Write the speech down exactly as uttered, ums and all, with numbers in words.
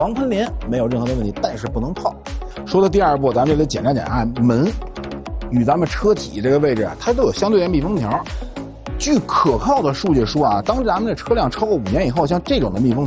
防喷帘没有任何的问题，但是不能泡。说到第二步，咱们这里检查检查门与咱们车体这个位置啊，它都有相对的密封条。据可靠的数据说啊，当咱们的车辆超过五年以后，像这种的密封